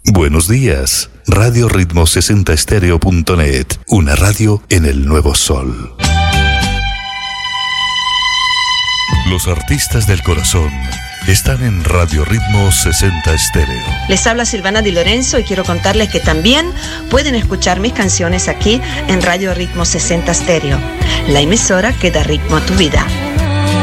Buenos días. Radio Ritmo 60stereo.net, una radio en el nuevo sol. Los artistas del corazón están en Radio Ritmo 60 Estéreo. Les habla Silvana Di Lorenzo y quiero contarles que también pueden escuchar mis canciones aquí en Radio Ritmo 60 Estéreo, la emisora que da ritmo a tu vida.